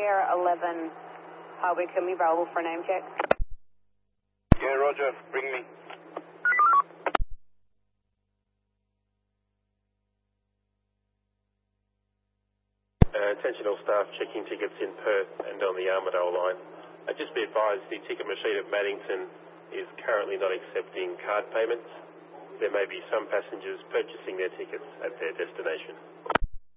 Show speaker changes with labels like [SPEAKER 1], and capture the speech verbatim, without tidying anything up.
[SPEAKER 1] Sierra eleven, Highway, can be available for a name check?
[SPEAKER 2] Yeah, roger. Bring me.
[SPEAKER 3] Uh, attention all staff checking tickets in Perth and on the Armidale line. Uh, just be advised the ticket machine at Maddington is currently not accepting card payments. There may be some passengers purchasing their tickets at their destination.